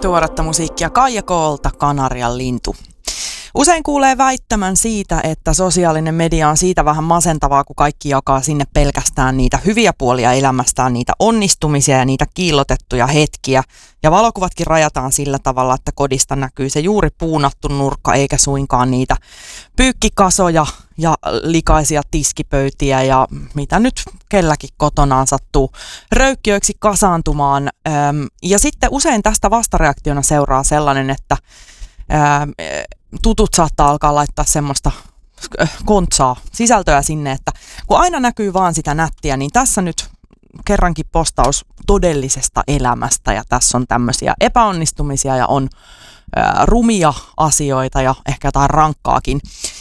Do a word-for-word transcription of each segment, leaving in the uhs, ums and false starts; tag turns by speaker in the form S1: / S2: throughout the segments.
S1: Tuoretta musiikkia Kaija Koolta, Kanarian lintu. Usein kuulee väittämän siitä, että sosiaalinen media on siitä vähän masentavaa, kun kaikki jakaa sinne pelkästään niitä hyviä puolia elämästään, niitä onnistumisia ja niitä kiillotettuja hetkiä. Ja valokuvatkin rajataan sillä tavalla, että kodista näkyy se juuri puunattu nurkka, eikä suinkaan niitä pyykkikasoja ja likaisia tiskipöytiä ja mitä nyt kelläkin kotonaan sattuu röykkiöiksi kasaantumaan. Ja sitten usein tästä vastareaktiona seuraa sellainen, että tutut saattaa alkaa laittaa semmoista kontsaa sisältöä sinne, että kun aina näkyy vaan sitä nättiä, niin tässä nyt kerrankin postaus todellisesta elämästä ja tässä on tämmöisiä epäonnistumisia ja on ää, rumia asioita ja ehkä jotain rankkaakin.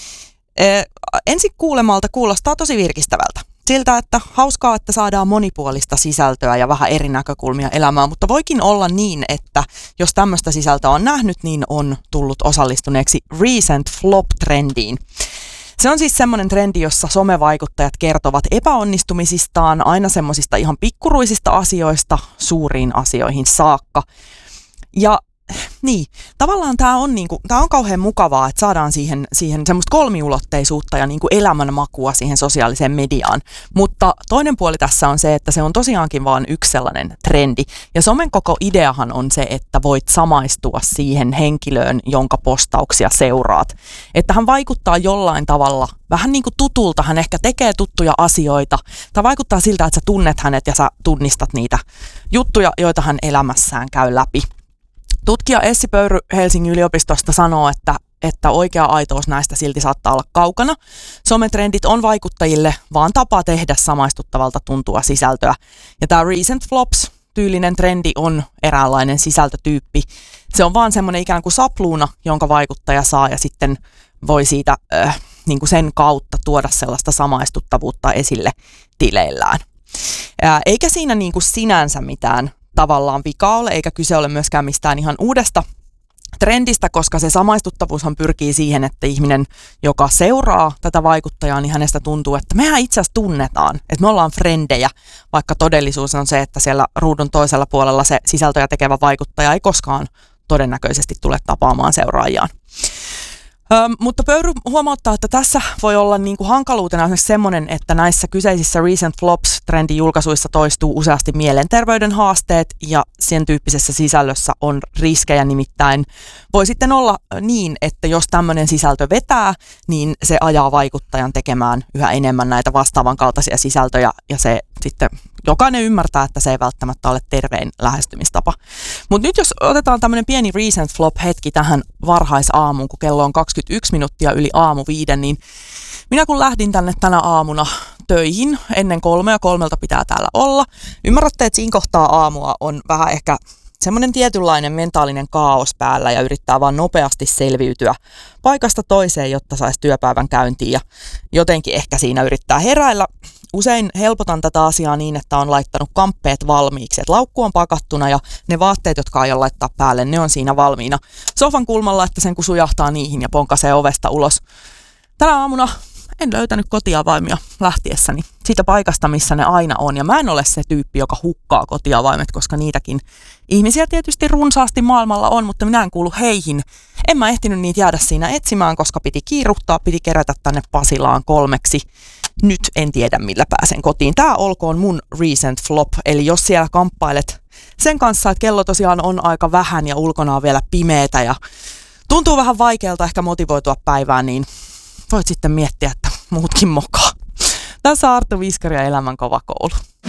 S1: Ää, ensi kuulemalta kuulostaa tosi virkistävältä. Siltä, että hauskaa, että saadaan monipuolista sisältöä ja vähän eri näkökulmia elämään, mutta voikin olla niin, että jos tämmöistä sisältöä on nähnyt, niin on tullut osallistuneeksi recent flop-trendiin. Se on siis semmoinen trendi, jossa somevaikuttajat kertovat epäonnistumisistaan aina semmoisista ihan pikkuruisista asioista suuriin asioihin saakka. Ja niin, tavallaan tämä on, niinku, tää on kauhean mukavaa, että saadaan siihen, siihen semmoista kolmiulotteisuutta ja niinku elämänmakua siihen sosiaaliseen mediaan. Mutta toinen puoli tässä on se, että se on tosiaankin vaan yksi sellainen trendi. Ja somen koko ideahan on se, että voit samaistua siihen henkilöön, jonka postauksia seuraat. Että hän vaikuttaa jollain tavalla vähän niin kuin tutulta, hän ehkä tekee tuttuja asioita. Tai vaikuttaa siltä, että sä tunnet hänet ja sä tunnistat niitä juttuja, joita hän elämässään käy läpi. Tutkija Essi Pöyry Helsingin yliopistosta sanoo, että, että oikea aitous näistä silti saattaa olla kaukana. Sometrendit on vaikuttajille vaan tapa tehdä samaistuttavalta tuntua sisältöä. Ja tämä recent flops-tyylinen trendi on eräänlainen sisältötyyppi. Se on vaan semmoinen ikään kuin sapluuna, jonka vaikuttaja saa ja sitten voi siitä äh, niin kuin sen kautta tuoda sellaista samaistuttavuutta esille tileillään. Äh, eikä siinä niin kuin sinänsä mitään tavallaan vikaa ole, eikä kyse ole myöskään mistään ihan uudesta trendistä, koska se samaistuttavuushan pyrkii siihen, että ihminen, joka seuraa tätä vaikuttajaa, niin hänestä tuntuu, että mehän itse asiassa tunnetaan, että me ollaan frendejä, vaikka todellisuus on se, että siellä ruudun toisella puolella se sisältöjä tekevä vaikuttaja ei koskaan todennäköisesti tule tapaamaan seuraajiaan. Ö, mutta Pöyry huomauttaa, että tässä voi olla niin kuin hankaluutena esimerkiksi semmoinen, että näissä kyseisissä recent flops-trendin julkaisuissa toistuu useasti mielenterveyden haasteet ja sen tyyppisessä sisällössä on riskejä, nimittäin voi sitten olla niin, että jos tämmöinen sisältö vetää, niin se ajaa vaikuttajan tekemään yhä enemmän näitä vastaavan kaltaisia sisältöjä ja se sitten jokainen ymmärtää, että se ei välttämättä ole tervein lähestymistapa. Mutta nyt jos otetaan tämmöinen pieni recent flop-hetki tähän varhaisaamuun, kun kello on kaksikymmentäyksi minuuttia yli aamu viiden, niin minä kun lähdin tänne tänä aamuna töihin ennen kolmea, kolmelta pitää täällä olla. Ymmärrätte, että siinä kohtaa aamua on vähän ehkä semmoinen tietynlainen mentaalinen kaos päällä ja yrittää vaan nopeasti selviytyä paikasta toiseen, jotta saisi työpäivän käyntiin ja jotenkin ehkä siinä yrittää heräillä. Usein helpotan tätä asiaa niin, että on laittanut kamppeet valmiiksi, että laukku on pakattuna ja ne vaatteet, jotka aion laittaa päälle, ne on siinä valmiina sofan kulmalla, että sen kun sujahtaa niihin ja ponkasee ovesta ulos. Tänä aamuna en löytänyt kotiavaimia lähtiessäni siitä paikasta, missä ne aina on. Ja mä en ole se tyyppi, joka hukkaa kotiavaimet, koska niitäkin ihmisiä tietysti runsaasti maailmalla on, mutta minä en kuulu heihin. En mä ehtinyt niitä jäädä siinä etsimään, koska piti kiiruhtaa, piti kerätä tänne Pasilaan kolmeksi. Nyt en tiedä, millä pääsen kotiin. Tää olkoon mun recent flop, eli jos siellä kamppailet sen kanssa, että kello tosiaan on aika vähän ja ulkona on vielä pimeätä ja tuntuu vähän vaikealta ehkä motivoitua päivään, niin voit sitten miettiä, että muutkin mokaa. Tässä Arttu Viskari ja Elämän kova koulu.